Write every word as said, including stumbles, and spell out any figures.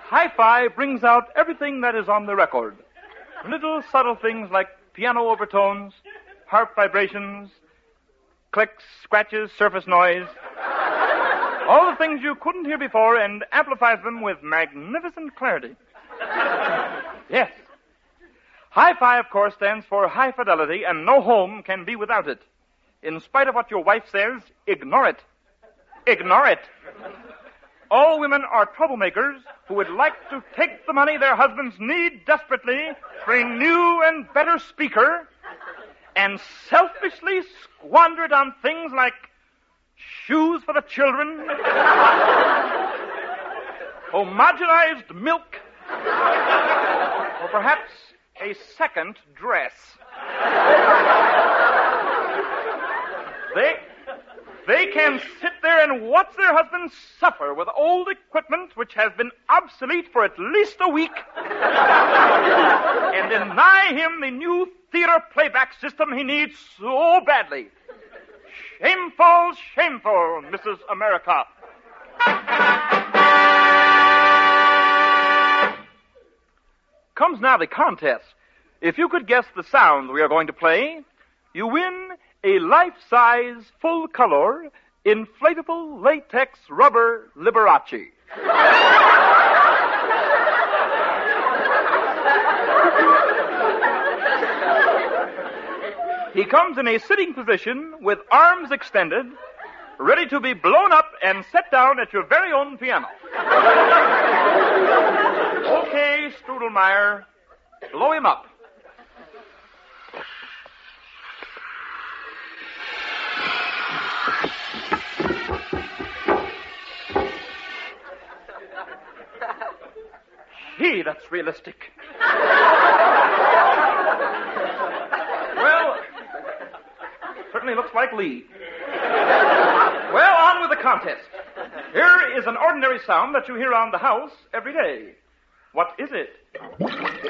Hi-Fi brings out everything that is on the record. Little subtle things like piano overtones, harp vibrations, clicks, scratches, surface noise. All the things you couldn't hear before, and amplifies them with magnificent clarity. Yes. Hi-Fi, of course, stands for high fidelity, and no home can be without it. In spite of what your wife says, ignore it. Ignore it. All women are troublemakers who would like to take the money their husbands need desperately for a new and better speaker and selfishly squander it on things like shoes for the children, homogenized milk, or perhaps a second dress. They, they can sit there and watch their husbands suffer with old equipment which has been obsolete for at least a week and deny him the new theater playback system he needs so badly. Shameful, shameful, Missus America. Comes now the contest. If you could guess the sound we are going to play, you win a life-size, full-color, inflatable latex rubber Liberace. He comes in a sitting position with arms extended, ready to be blown up and set down at your very own piano. Okay, Strudelmeyer, blow him up. Gee, that's realistic. Well, certainly looks like Lee. Well, on with the contest. Here is an ordinary sound that you hear around the house every day. What is it?